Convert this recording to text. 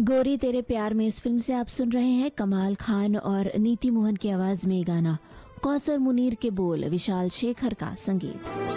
गोरी तेरे प्यार में इस फिल्म से आप सुन रहे हैं कमाल खान और नीति मोहन की आवाज में गाना, कौसर मुनीर के बोल, विशाल शेखर का संगीत।